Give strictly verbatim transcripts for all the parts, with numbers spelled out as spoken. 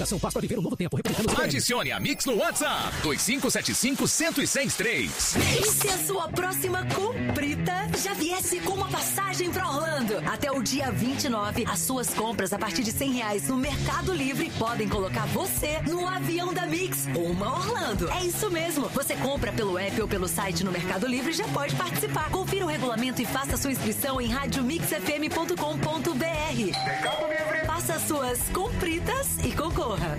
Fundação Paz para viver um novo tempo. Representando Adicione a Mix no WhatsApp. dois cinco sete cinco, um zero seis três. E se a sua próxima comprita já viesse com uma passagem para Orlando? Até o dia vinte e nove, as suas compras a partir de cem reais no Mercado Livre podem colocar você no avião da Mix rumo a Orlando. É isso mesmo. Você compra pelo app ou pelo site no Mercado Livre e já pode participar. Confira o regulamento e faça sua inscrição em rádio mix f m ponto com ponto b r. Faça suas compritas e concorra.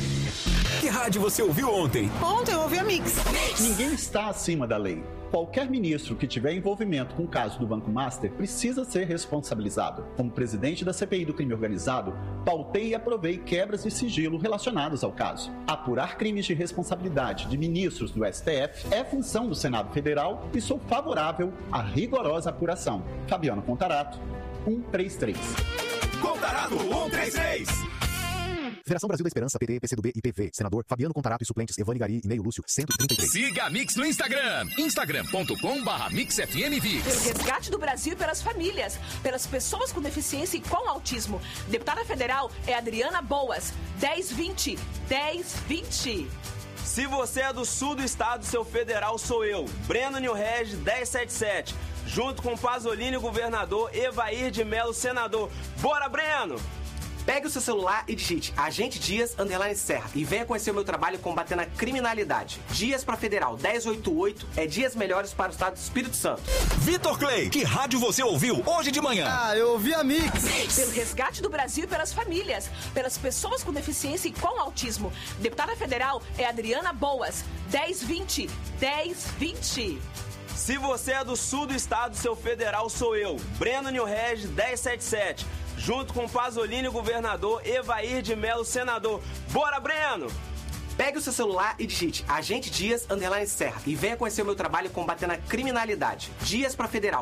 Que rádio você ouviu ontem? Ontem eu ouvi a Mix. Ninguém está acima da lei. Qualquer ministro que tiver envolvimento com o caso do Banco Master precisa ser responsabilizado. Como presidente da C P I do crime organizado, pautei e aprovei quebras de sigilo relacionadas ao caso. Apurar crimes de responsabilidade de ministros do S T F é função do Senado Federal e sou favorável à rigorosa apuração. Fabiano Contarato, cento e trinta e três. Contarato cento e trinta e três. Federação Brasil da Esperança, P T, P C do B e P V. Senador Fabiano Contarato e suplentes Evane Gari e Neio Lúcio, cento e trinta e três. Siga a Mix no Instagram. instagram ponto com barra mix f m vix. Pelo resgate do Brasil e pelas famílias, pelas pessoas com deficiência e com autismo. Deputada federal é Adriana Boas, dez vinte, dez vinte. Se você é do sul do estado, seu federal sou eu, Breno Nilreg, dez setenta e sete. Junto com Pasolini, governador, Evair de Melo, senador. Bora, Breno! Pegue o seu celular e digite Agente Dias Underline Serra e venha conhecer o meu trabalho combatendo a criminalidade. Dias para Federal dez oitenta e oito é dias melhores para o estado do Espírito Santo. Vitor Clay, que rádio você ouviu hoje de manhã? Ah, eu ouvi a Mix. Pelo resgate do Brasil e pelas famílias, pelas pessoas com deficiência e com autismo. Deputada federal é Adriana Boas, dez vinte, dez vinte. Se você é do sul do estado, seu federal sou eu, Breno Nilreg, dez setenta e sete. Junto com Pasolini, governador, Evair de Melo, senador. Bora, Breno! Pegue o seu celular e digite Agente Dias Underline Serra e venha conhecer o meu trabalho combatendo a criminalidade. Dias para Federal